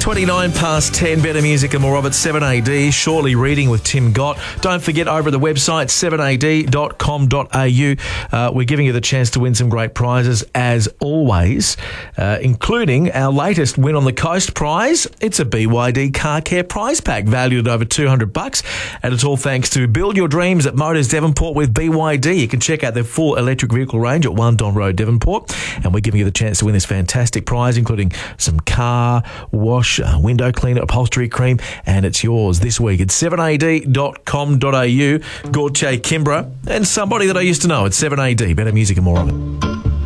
29 past 10, better music and more of it, 7AD, Shortly Reading with Tim Gott. Don't forget, over at the website, 7ad.com.au, we're giving you the chance to win some great prizes, as always, including our latest Win on the Coast prize. It's a BYD car care prize pack valued at over $200, and it's all thanks to Build Your Dreams at Motors Devonport with BYD. You can check out their full electric vehicle range at 1 Don Road, Devonport, and we're giving you the chance to win this fantastic prize, including some car wash, window cleaner, upholstery cream, and it's yours this week at 7ad.com.au. Gautier Kimbra and somebody that I used to know at 7AD. Better music and more of it.